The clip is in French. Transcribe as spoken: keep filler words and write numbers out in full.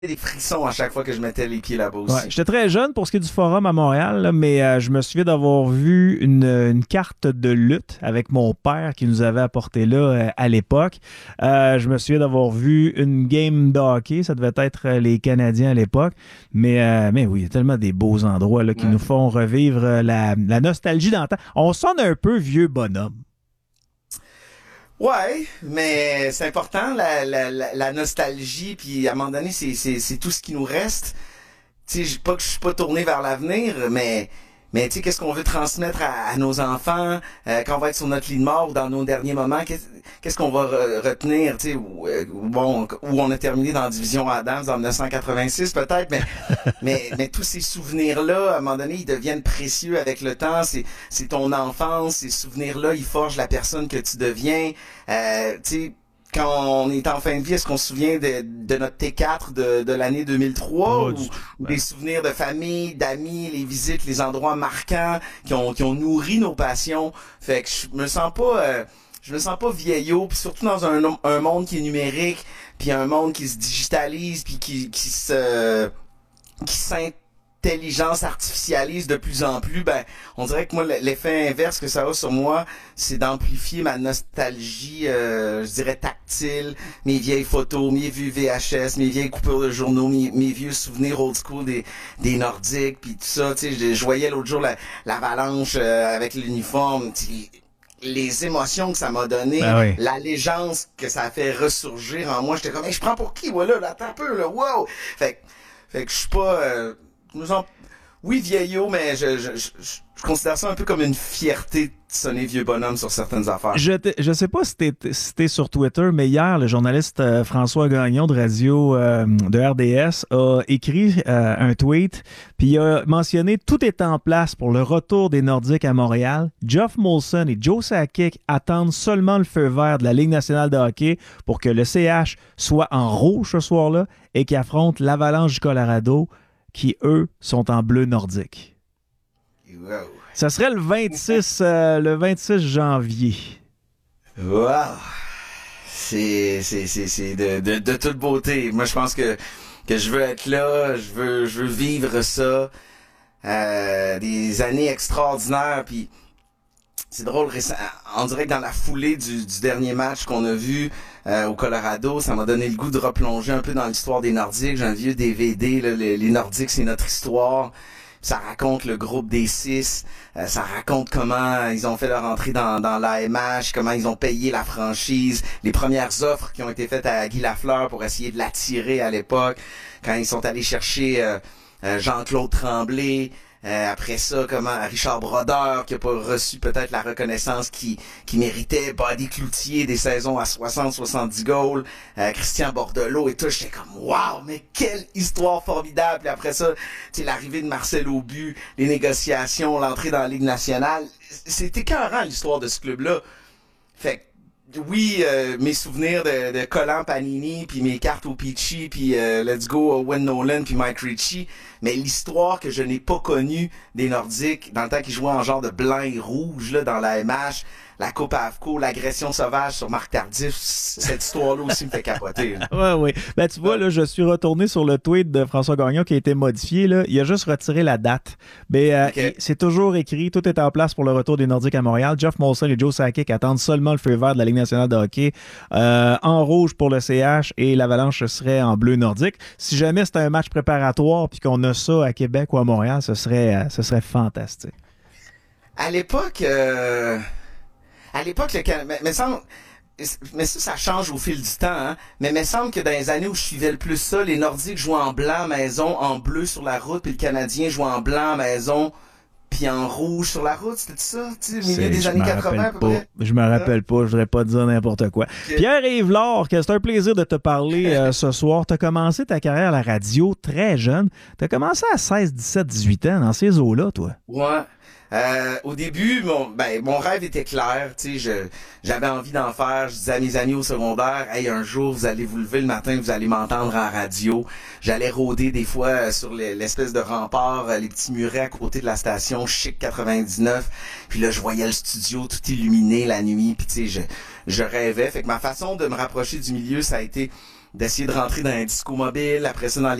des frissons à chaque fois que je mettais les pieds là-bas Ouais, aussi. j'étais très jeune pour ce qui est du forum à Montréal, là, mais euh, je me souviens d'avoir vu une, une carte de lutte avec mon père qui nous avait apporté là euh, à l'époque. Euh, je me souviens d'avoir vu une game de hockey, ça devait être euh, les Canadiens à l'époque. Mais, euh, mais oui, il y a tellement des beaux endroits là, qui Ouais. nous font revivre euh, la, la nostalgie d'antan. On sonne un peu vieux bonhomme. Ouais, mais c'est important, la, la, la, la nostalgie, puis à un moment donné, c'est, c'est, c'est tout ce qui nous reste. Tu sais, pas que je suis pas tourné vers l'avenir, mais mais tu sais, qu'est-ce qu'on veut transmettre à, à nos enfants euh, quand on va être sur notre lit de mort ou dans nos derniers moments, qu'est-ce, qu'est-ce qu'on va re- retenir, tu sais, où, euh, bon, où on a terminé dans la division Adams en dix-neuf cent quatre-vingt-six peut-être, mais mais mais tous ces souvenirs-là, à un moment donné, ils deviennent précieux avec le temps. C'est c'est ton enfance, ces souvenirs-là, ils forgent la personne que tu deviens. Euh, tu sais, quand on est en fin de vie, est-ce qu'on se souvient de, de notre T quatre de, de l'année deux mille trois Pas ou, du tout. ou des souvenirs de famille, d'amis, les visites, les endroits marquants qui ont, qui ont nourri nos passions. Fait que je me sens pas, euh, je me sens pas vieillot, puis surtout dans un, un monde qui est numérique, puis un monde qui se digitalise, puis qui, qui se, qui s'intelligence artificialise de plus en plus. Ben, on dirait que moi, l'effet inverse que ça a sur moi, c'est d'amplifier ma nostalgie, euh, je dirais tactile, mes vieilles photos, mes vieux V H S, mes vieilles coupures de journaux, mes, mes vieux souvenirs old school des, des Nordiques, puis tout ça. Tu sais, je, je voyais l'autre jour la, l'avalanche euh, avec l'uniforme. Tu sais, les émotions que ça m'a donné, Ben oui. l'allégeance que ça a fait ressurgir en moi, j'étais comme, hey, je prends pour qui, voilà, là, attends un peu, là, wow! Fait, que- fait que je suis pas, euh, je me sens, oui, vieillot, mais je, je, je, je, je considère ça un peu comme une fierté de sonner vieux bonhomme sur certaines affaires. Je te- je sais pas si t'es si t'es sur Twitter, mais hier, le journaliste euh, François Gagnon de Radio euh, de R D S a écrit euh, un tweet, puis il a mentionné tout est en place pour le retour des Nordiques à Montréal. Geoff Molson et Joe Sakic attendent seulement le feu vert de la Ligue nationale de hockey pour que le C H soit en rouge ce soir-là et qu'il affronte l'Avalanche du Colorado, qui, eux, sont en bleu nordique. Wow. Ça serait le vingt-six, euh, le vingt-six janvier. Wow. C'est, c'est, c'est, c'est de, de, de toute beauté. Moi, je pense que, que je veux être là, je veux, je veux vivre ça. Euh, des années extraordinaires, puis c'est drôle, récem- on dirait que dans la foulée du, du dernier match qu'on a vu euh, au Colorado, ça m'a donné le goût de replonger un peu dans l'histoire des Nordiques. J'ai un vieux D V D, là, les, les Nordiques, c'est notre histoire. Ça raconte le groupe des six, euh, ça raconte comment ils ont fait leur entrée dans, dans l'A M H, comment ils ont payé la franchise, les premières offres qui ont été faites à Guy Lafleur pour essayer de l'attirer à l'époque, quand ils sont allés chercher euh, euh, Jean-Claude Tremblay. Euh, après ça, comment Richard Brodeur, qui a pas reçu peut-être la reconnaissance qui qui méritait, Buddy Cloutier, des saisons à soixante soixante-dix goals, euh, Christian Bordelot et tout, j'étais comme wow, mais quelle histoire formidable. Puis après ça, tu sais, l'arrivée de Marcel Aubu, les négociations, l'entrée dans la Ligue nationale, c'était écœurant l'histoire de ce club-là. Fait que oui, euh, mes souvenirs de, de Colin Panini, puis mes cartes au Peachy, puis euh, Let's Go Owen Nolan, puis Mike Ritchie, mais l'histoire que je n'ai pas connue des Nordiques, dans le temps qu'ils jouaient en genre de blanc et rouge là, dans la M H, la Coupe AFCO, l'agression sauvage sur Marc Tardif, cette histoire-là aussi me fait capoter. Là. Ouais, oui. Ben, tu vois, là, je suis retourné sur le tweet de François Gagnon qui a été modifié. Là. Il a juste retiré la date. Mais euh, Okay. c'est toujours écrit. Tout est en place pour le retour des Nordiques à Montréal. Geoff Molson et Joe Sakic attendent seulement le feu vert de la Ligue nationale de hockey. Euh, en rouge pour le C H et l'Avalanche serait en bleu nordique. Si jamais c'est un match préparatoire puis qu'on a ça à Québec ou à Montréal, ce serait, euh, ce serait fantastique. À l'époque, euh, à l'époque, le Can- mais, mais semble, mais ça, ça change au fil du temps, hein. Mais il me semble que dans les années où je suivais le plus ça, les Nordiques jouaient en blanc maison, en bleu sur la route, puis le Canadien jouait en blanc maison, puis en rouge sur la route. C'était ça, tu sais, au milieu C'est- des je années me quatre-vingts à rappelle peu pas. près. Je me rappelle pas. Je voudrais pas dire n'importe quoi. Ok. Pierre-Yves Laure, que c'est un plaisir de te parler euh, ce soir. Tu as commencé ta carrière à la radio très jeune. Tu as commencé à seize, dix-sept, dix-huit ans dans ces eaux-là, toi. Ouais. Euh, au début, mon, ben, mon rêve était clair, tu sais, je, j'avais envie d'en faire. Je disais à mes amis au secondaire, hey, un jour, vous allez vous lever le matin, vous allez m'entendre en radio. J'allais rôder des fois euh, sur les- l'espèce de rempart, euh, les petits murets à côté de la station Chic quatre-vingt-dix-neuf. Puis là, je voyais le studio tout illuminé la nuit, puis tu sais, je, je rêvais. Fait que ma façon de me rapprocher du milieu, ça a été d'essayer de rentrer dans un disco mobile, après ça dans